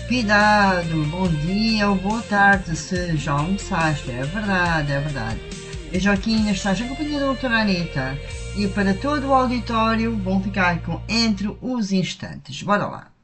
Cuidado, bom dia ou boa tarde se já almoçaste. É verdade, é verdade. Eu, Joaquim, estás em companhia da doutora Anitta e para todo o auditório vão ficar com Entre os Instantes. Bora lá.